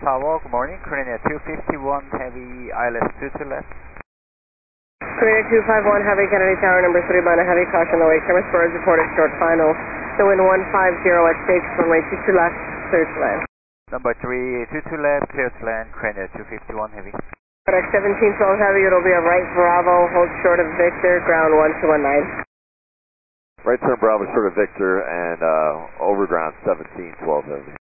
Tower, good morning. Korea 251 Heavy ILS 22 left. Korea 251 Heavy Kennedy Tower, number 3 by a heavy caution on the way. Chemist Birds reported short final. The wind 150 at stage runway 22 left, clear to land. Number 3, 22 left, clear to land, Korea 251 Heavy. At 1712 Heavy, it'll be a right Bravo, hold short of Victor, ground 1219. Right turn Bravo short of Victor and over ground 1712 Heavy.